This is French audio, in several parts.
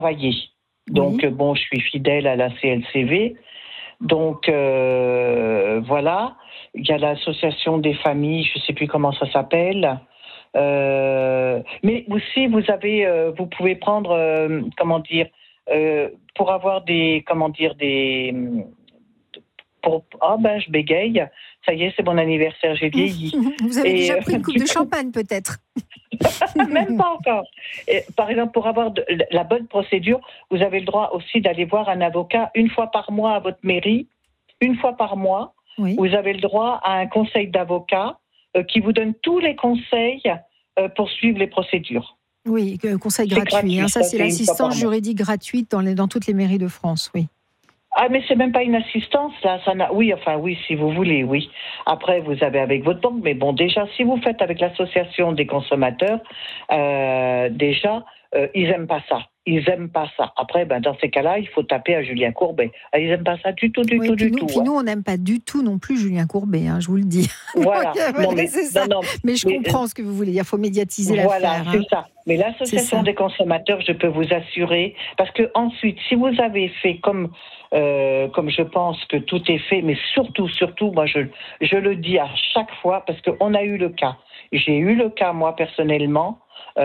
travailler. Donc, bon, je suis fidèle à la CLCV. Donc, voilà. Il y a l'association des familles, je ne sais plus comment ça s'appelle. Mais aussi, vous pouvez prendre, pour avoir je bégaye. Ça y est, c'est mon anniversaire, j'ai vieilli. Vous avez déjà pris une coupe de champagne, peut-être? Même pas encore. Et, par exemple, pour avoir la bonne procédure, vous avez le droit aussi d'aller voir un avocat une fois par mois à votre mairie. Une fois par mois, vous avez le droit à un conseil d'avocat qui vous donne tous les conseils pour suivre les procédures. Oui, conseil gratuit. Ça, c'est l'assistance juridique gratuite dans toutes les mairies de France, oui. Ah, mais c'est même pas une assistance, là. Oui, si vous voulez, oui. Après, vous avez avec votre banque, mais bon, déjà, si vous faites avec l'association des consommateurs, ils aiment pas ça. Ils aiment pas ça. Après, dans ces cas-là, il faut taper à Julien Courbet. Ils aiment pas ça du tout. Puis nous, on n'aime pas du tout non plus Julien Courbet, je vous le dis. Voilà. C'est ça. Mais je comprends ce que vous voulez dire. Il faut médiatiser l'affaire. Voilà, c'est ça. Mais l'association des consommateurs, je peux vous assurer, parce que ensuite, si vous avez fait comme je pense que tout est fait, mais surtout, moi, je le dis à chaque fois, parce qu'on a eu le cas. J'ai eu le cas, moi, personnellement,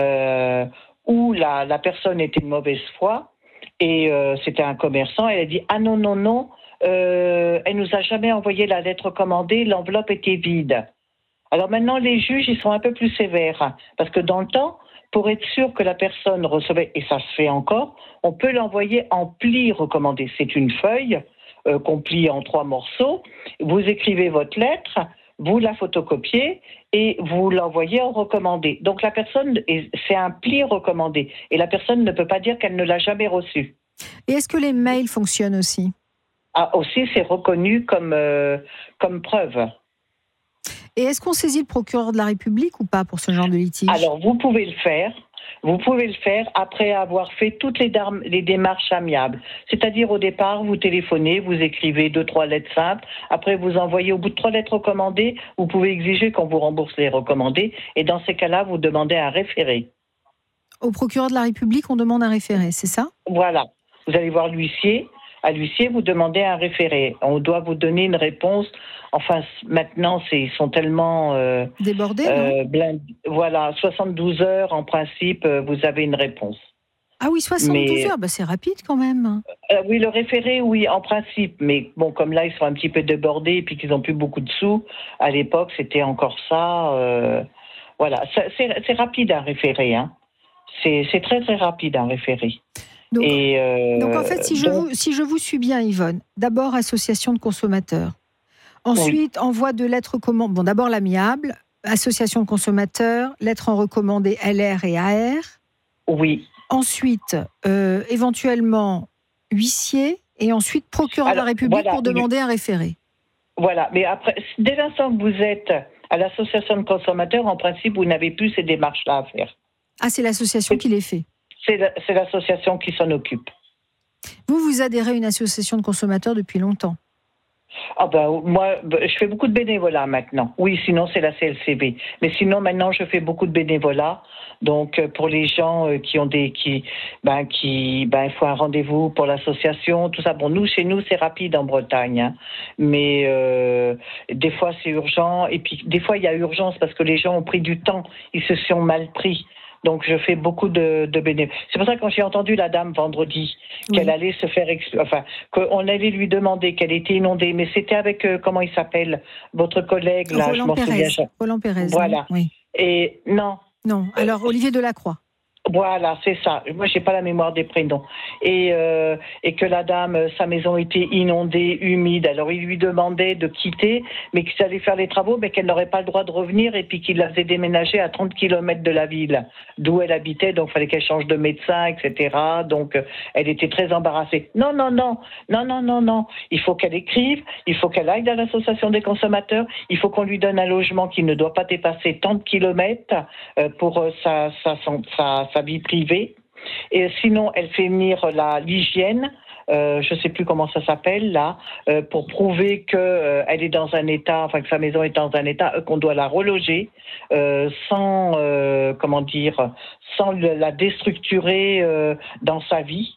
où la personne était de mauvaise foi, et c'était un commerçant, elle a dit « Ah non, elle nous a jamais envoyé la lettre commandée, l'enveloppe était vide ». Alors maintenant, les juges, ils sont un peu plus sévères, parce que dans le temps, pour être sûr que la personne recevait, et ça se fait encore, on peut l'envoyer en pli recommandé. C'est une feuille qu'on plie en 3 morceaux. Vous écrivez votre lettre, vous la photocopiez et vous l'envoyez en recommandé. Donc la personne, c'est un pli recommandé. Et la personne ne peut pas dire qu'elle ne l'a jamais reçu. Et est-ce que les mails fonctionnent aussi ? Ah, aussi, c'est reconnu comme preuve. Et est-ce qu'on saisit le procureur de la République ou pas pour ce genre de litige ? Alors, vous pouvez le faire. Vous pouvez le faire après avoir fait toutes les démarches amiables. C'est-à-dire, au départ, vous téléphonez, vous écrivez 2-3 lettres simples. Après, vous envoyez au bout de 3 lettres recommandées. Vous pouvez exiger qu'on vous rembourse les recommandées. Et dans ces cas-là, vous demandez un référé. Au procureur de la République, on demande un référé, c'est ça ? Voilà. Vous allez voir l'huissier. À l'huissier, vous demandez un référé. On doit vous donner une réponse. Enfin, maintenant, ils sont tellement débordés, voilà, 72 heures, en principe, vous avez une réponse. Ah oui, 72 heures, c'est rapide quand même. Oui, le référé, oui, en principe. Mais bon, comme là, ils sont un petit peu débordés et puis qu'ils n'ont plus beaucoup de sous, à l'époque, c'était encore ça. Voilà, c'est rapide, un référé. C'est très, très rapide, un référé. Donc en fait, si je vous suis bien, Yvonne, d'abord association de consommateurs, ensuite envoi de lettres commandes, d'abord l'amiable, association de consommateurs, lettres en recommandé LR et AR. Oui. Ensuite, éventuellement huissier et ensuite procureur de la République pour demander un référé. Voilà, mais après, dès l'instant que vous êtes à l'association de consommateurs, en principe, vous n'avez plus ces démarches-là à faire. Ah, c'est l'association qui les fait. C'est l'association qui s'en occupe. Vous adhérez à une association de consommateurs depuis longtemps ? Moi, je fais beaucoup de bénévolat maintenant. Oui, sinon c'est la CLCV. Mais sinon, maintenant, je fais beaucoup de bénévolat. Donc, pour les gens qui ont il faut un rendez-vous pour l'association, tout ça. Bon, chez nous, c'est rapide en Bretagne. Mais des fois, c'est urgent. Et puis, des fois, il y a urgence parce que les gens ont pris du temps. Ils se sont mal pris. Donc, je fais beaucoup de bénévoles. C'est pour ça que quand j'ai entendu la dame vendredi, qu'elle allait se faire... qu'on allait lui demander qu'elle était inondée, mais c'était avec, comment il s'appelle, votre collègue, là, Roland Pérez. Voilà. Oui. Et non. Non, alors Olivier Delacroix. Voilà, c'est ça. Moi, j'ai pas la mémoire des prénoms. Et que la dame, sa maison était inondée, humide. Alors, il lui demandait de quitter, mais qu'il allait faire les travaux, mais qu'elle n'aurait pas le droit de revenir et puis qu'il la faisait déménager à 30 km de la ville d'où elle habitait. Donc, il fallait qu'elle change de médecin, etc. Donc, elle était très embarrassée. Non. Il faut qu'elle écrive, il faut qu'elle aille dans l'association des consommateurs, il faut qu'on lui donne un logement qui ne doit pas dépasser tant de kilomètres pour sa vie privée. Et sinon, elle fait venir l'hygiène, je ne sais plus comment ça s'appelle là, pour prouver que elle est dans un état, enfin que sa maison est dans un état, qu'on doit la reloger sans, sans la déstructurer dans sa vie.